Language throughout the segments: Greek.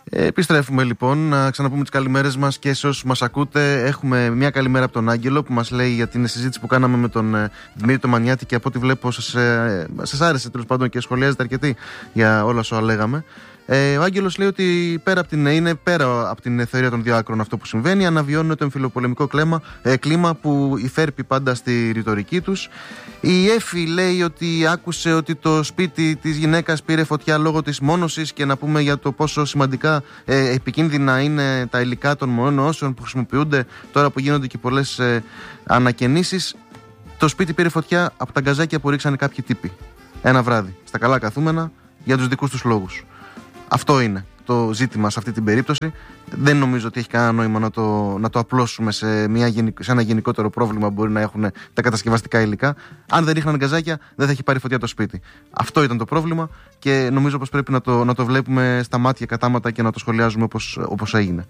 Επιστρέφουμε λοιπόν να ξαναπούμε τις καλημέρες μας και σε όσους μας ακούτε. Έχουμε μια καλημέρα από τον Άγγελο που μας λέει για την συζήτηση που κάναμε με τον Δημήτρη το Μανιάτη και από ό,τι βλέπω σας άρεσε τέλος πάντων και σχολιάζετε αρκετή για όλα όσα λέγαμε. Ο Άγγελος λέει ότι είναι πέρα από την θεωρία των δύο άκρων αυτό που συμβαίνει. Αναβιώνουν το εμφυλοπολεμικό κλίμα που υφέρπει πάντα στη ρητορική τους. Η Έφη λέει ότι άκουσε ότι το σπίτι της γυναίκας πήρε φωτιά λόγω της μόνωσης και να πούμε για το πόσο σημαντικά επικίνδυνα είναι τα υλικά των μονώσεων που χρησιμοποιούνται τώρα που γίνονται και πολλές ανακαινήσεις. Το σπίτι πήρε φωτιά από τα γκαζάκια που ρίξανε κάποιοι τύποι ένα βράδυ στα καλά καθούμενα για τους δικούς τους λόγους. Αυτό είναι το ζήτημα σε αυτή την περίπτωση. Δεν νομίζω ότι έχει κανένα νόημα να το απλώσουμε σε ένα γενικότερο πρόβλημα που μπορεί να έχουν τα κατασκευαστικά υλικά. Αν δεν ρίχναν γκαζάκια, δεν θα έχει πάρει φωτιά το σπίτι. Αυτό ήταν το πρόβλημα και νομίζω πως πρέπει να το βλέπουμε στα μάτια κατάματα και να το σχολιάζουμε όπως έγινε.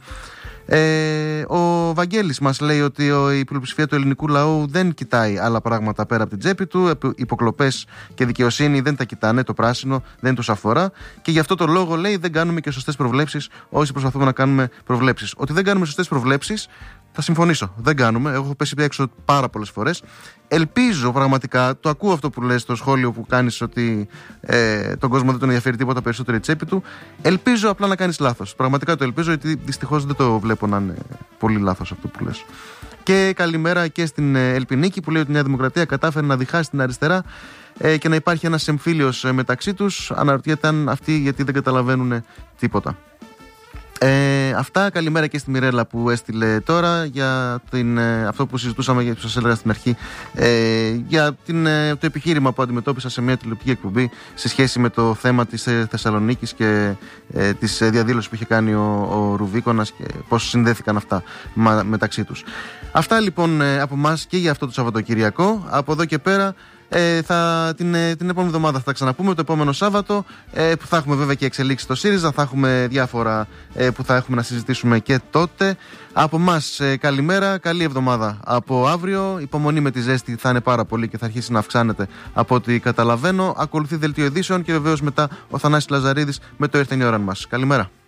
Ο Βαγγέλης μας λέει ότι η πλειοψηφία του ελληνικού λαού δεν κοιτάει άλλα πράγματα πέρα από την τσέπη του. Υποκλοπές και δικαιοσύνη δεν τα κοιτάνε, το πράσινο δεν τους αφορά και γι' αυτό το λόγο λέει δεν κάνουμε και σωστές προβλέψεις όσοι προσπαθούμε να κάνουμε προβλέψεις. Ότι δεν κάνουμε σωστές προβλέψεις θα συμφωνήσω, δεν κάνουμε. Έχω πέσει έξω πάρα πολλές φορές. Ελπίζω πραγματικά, το ακούω αυτό που λες στο σχόλιο που κάνεις ότι τον κόσμο δεν τον ενδιαφέρει τίποτα περισσότερο η τσέπη του. Ελπίζω απλά να κάνεις λάθος. Πραγματικά το ελπίζω, γιατί δυστυχώς δεν το βλέπω να είναι πολύ λάθος αυτό που λες. Και καλημέρα και στην Ελπινίκη που λέει ότι η Νέα Δημοκρατία κατάφερε να διχάσει την αριστερά και να υπάρχει ένας εμφύλιος μεταξύ τους. Αναρωτιέται αν αυτοί γιατί δεν καταλαβαίνουν τίποτα. Αυτά. Καλημέρα και στη Μιρέλα που έστειλε τώρα για αυτό που συζητούσαμε, που σας έλεγα στην αρχή, για το επιχείρημα που αντιμετώπισα σε μια τηλεοπτική εκπομπή σε σχέση με το θέμα της Θεσσαλονίκης και της διαδήλωσης που είχε κάνει ο Ρουβίκονας και πώς συνδέθηκαν αυτά μεταξύ τους. Αυτά λοιπόν από εμάς και για αυτό το Σαββατοκυριακό. Από εδώ και πέρα την επόμενη εβδομάδα θα τα ξαναπούμε, το επόμενο Σάββατο, που θα έχουμε βέβαια και εξελίξεις στο ΣΥΡΙΖΑ, θα έχουμε διάφορα που θα έχουμε να συζητήσουμε και τότε. Από εμάς καλημέρα, καλή εβδομάδα από αύριο. Υπομονή με τη ζέστη, θα είναι πάρα πολύ και θα αρχίσει να αυξάνεται από ό,τι καταλαβαίνω. Ακολουθεί δελτίο ειδήσεων και βεβαίως μετά ο Θανάσης Λαζαρίδης με το «Ήρθε η ώρα μας». Καλημέρα.